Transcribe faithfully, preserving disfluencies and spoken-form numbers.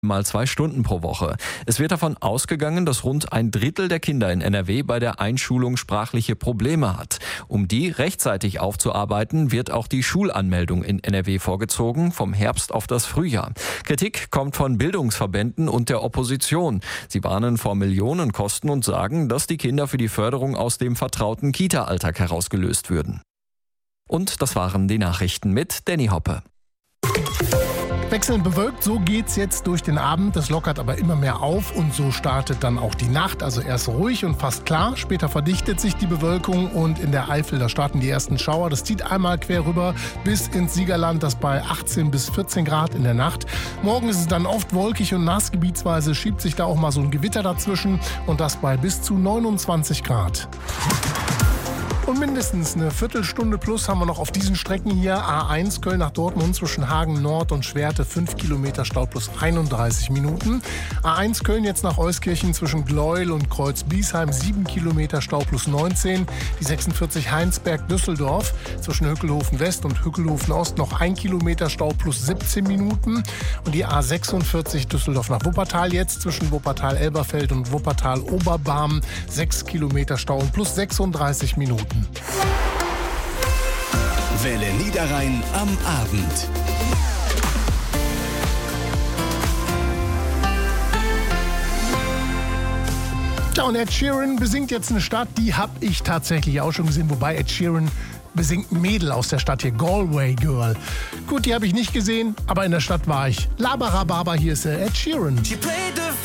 mal zwei Stunden pro Woche. Es wird davon ausgegangen, dass rund ein Drittel der Kinder in N R W bei der Einschulung sprachliche Probleme hat. Um die rechtzeitig aufzuarbeiten, wird auch die Schulanmeldung in N R W vorgezogen, vom Herbst auf das Frühjahr. Kritik kommt von Bildungsverbänden und der Opposition. Sie warnen vor Millionenkosten und sagen, dass die Kinder für die Förderung aus dem vertrauten Kita-Alltag herausgelöst würden. Und das waren die Nachrichten mit Danny Hoppe. Wechselnd bewölkt, so geht's jetzt durch den Abend. Es lockert aber immer mehr auf und so startet dann auch die Nacht. Also erst ruhig und fast klar, später verdichtet sich die Bewölkung und in der Eifel, da starten die ersten Schauer. Das zieht einmal quer rüber bis ins Siegerland, das bei achtzehn bis vierzehn Grad in der Nacht. Morgen ist es dann oft wolkig und nass, gebietsweise schiebt sich da auch mal so ein Gewitter dazwischen und das bei bis zu neunundzwanzig Grad. Und mindestens eine Viertelstunde plus haben wir noch auf diesen Strecken hier. A eins Köln nach Dortmund zwischen Hagen Nord und Schwerte fünf Kilometer Stau plus einunddreißig Minuten. A eins Köln jetzt nach Euskirchen zwischen Gleuel und Kreuz-Biesheim sieben Kilometer Stau plus neunzehn. Die sechsundvierzig Heinsberg-Düsseldorf zwischen Hückelhofen West und Hückelhofen Ost noch ein Kilometer Stau plus siebzehn Minuten. Und die A sechsundvierzig Düsseldorf nach Wuppertal jetzt zwischen Wuppertal-Elberfeld und Wuppertal-Oberbarm sechs Kilometer Stau und plus sechsunddreißig Minuten. Welle Niederrhein am Abend. Ja, und Ed Sheeran besingt jetzt eine Stadt, die habe ich tatsächlich auch schon gesehen, wobei Ed Sheeran besingt ein Mädel aus der Stadt hier, Galway Girl. Gut, die habe ich nicht gesehen, aber in der Stadt war ich. Labarababa, hier ist Ed Sheeran.